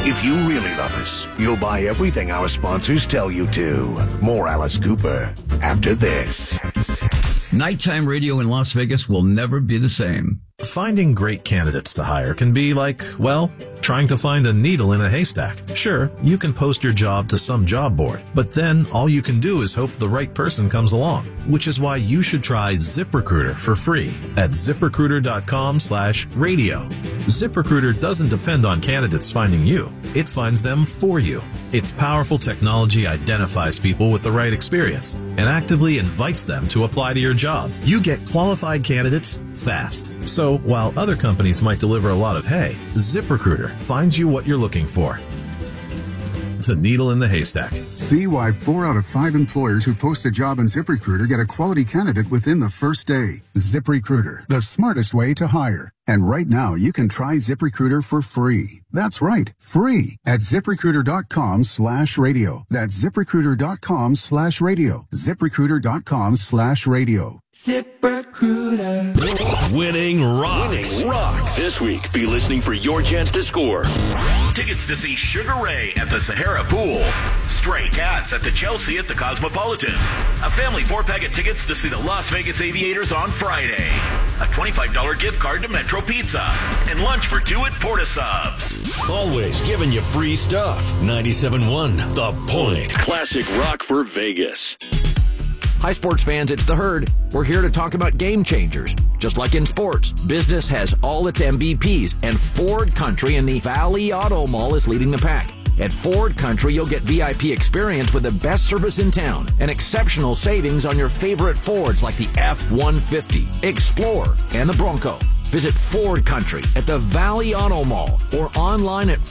If you really love us, you'll buy everything our sponsors tell you to. More Alice Cooper after this. Nighttime radio in Las Vegas will never be the same. Finding great candidates to hire can be like, well, trying to find a needle in a haystack. Sure, you can post your job to some job board, but then all you can do is hope the right person comes along, which is why you should try ZipRecruiter for free at ZipRecruiter.com/radio. ZipRecruiter doesn't depend on candidates finding you. It finds them for you. Its powerful technology identifies people with the right experience and actively invites them to apply to your job. You get qualified candidates fast. So while other companies might deliver a lot of hay, ZipRecruiter finds you what you're looking for. The needle in the haystack. See why 4 out of 5 employers who post a job in ZipRecruiter get a quality candidate within the first day. ZipRecruiter, the smartest way to hire. And right now, you can try ZipRecruiter for free. That's right, free at ZipRecruiter.com/radio. That's ZipRecruiter.com/radio. ZipRecruiter.com/radio. ZipRecruiter. Winning rocks. Winning rocks. This week, be listening for your chance to score. Tickets to see Sugar Ray at the Sahara Pool. Stray Cats at the Chelsea at the Cosmopolitan. A family 4-pack of tickets to see the Las Vegas Aviators on Friday. A $25 gift card to Metro Pizza. And lunch for 2 at Porta Subs. Always giving you free stuff. 97.1 The Point. Classic rock for Vegas. Hi, sports fans, it's The Herd. We're here to talk about game changers. Just like in sports, business has all its MVPs, and Ford Country in the Valley Auto Mall is leading the pack. At Ford Country, you'll get VIP experience with the best service in town and exceptional savings on your favorite Fords like the F-150, Explorer, and the Bronco. Visit Ford Country at the Valley Auto Mall or online at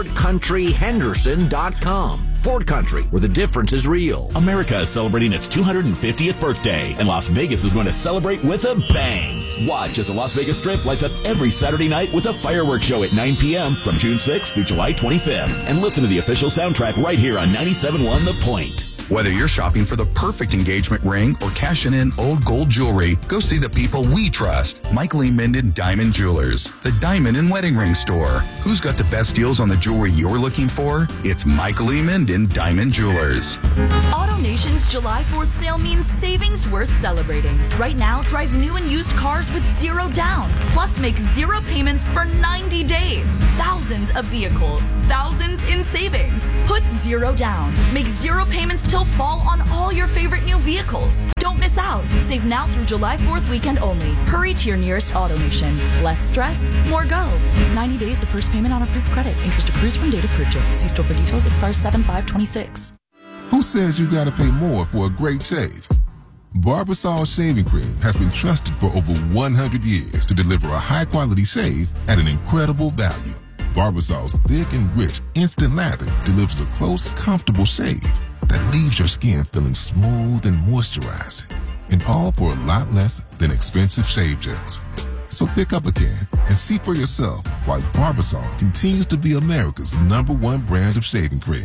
FordCountryHenderson.com. Ford Country, where the difference is real. America is celebrating its 250th birthday, and Las Vegas is going to celebrate with a bang. Watch as the Las Vegas Strip lights up every Saturday night with a fireworks show at 9 p.m. from June 6th through July 25th. And listen to the official soundtrack right here on 97.1 The Point. Whether you're shopping for the perfect engagement ring or cashing in old gold jewelry, go see the people we trust. Michael E. Minden Diamond Jewelers, the diamond and wedding ring store. Who's got the best deals on the jewelry you're looking for? It's Michael E. Minden Diamond Jewelers. AutoNation's July 4th sale means savings worth celebrating. Right now, drive new and used cars with 0 down. Plus, make 0 payments for 90 days. Thousands of vehicles, thousands in savings. Put 0 down. Make 0 payments till fall on all your favorite new vehicles. Don't miss out. Save now through July 4th weekend only. Hurry to your nearest AutoNation. Less stress, more go. 90 days to first payment on approved credit. Interest accrues from date of purchase. See store for details. Expires 7/5/26. Who says you gotta pay more for a great shave? Barbasol Shaving Cream has been trusted for over 100 years to deliver a high-quality shave at an incredible value. Barbasol's thick and rich instant lather delivers a close, comfortable shave that leaves your skin feeling smooth and moisturized, and all for a lot less than expensive shave gels. So pick up a can and see for yourself why Barbasol continues to be America's #1 brand of shaving cream.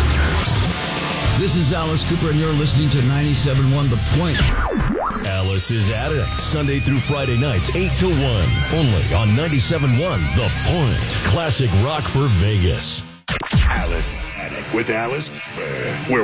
This is Alice Cooper, and you're listening to 97.1 The Point. Alice's Attic, Sunday through Friday nights, 8 to 1. Only on 97.1 The Point. Classic rock for Vegas. Alice Attic with Alice Cooper.